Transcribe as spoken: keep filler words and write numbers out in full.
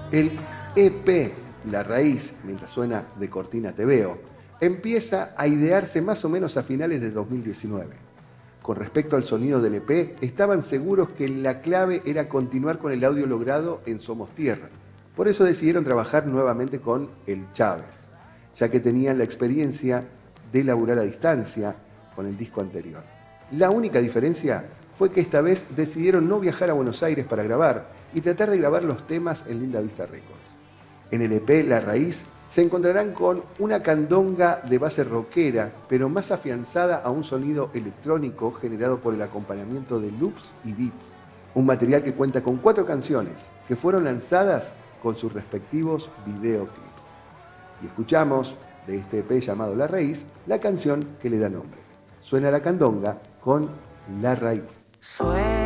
El E P, La Raíz, mientras suena de cortina te veo, empieza a idearse más o menos a finales de dos mil diecinueve. Con respecto al sonido del E P, estaban seguros que la clave era continuar con el audio logrado en Somos Tierra. Por eso decidieron trabajar nuevamente con El Chávez, ya que tenían la experiencia de laburar a distancia con el disco anterior. La única diferencia fue que esta vez decidieron no viajar a Buenos Aires para grabar y tratar de grabar los temas en Linda Vista Records. En el E P La Raíz se encontrarán con una candonga de base rockera, pero más afianzada a un sonido electrónico generado por el acompañamiento de loops y beats. Un material que cuenta con cuatro canciones que fueron lanzadas con sus respectivos videoclips. Y escuchamos de este E P llamado La Raíz la canción que le da nombre. Suena la candonga con La Raíz. Suena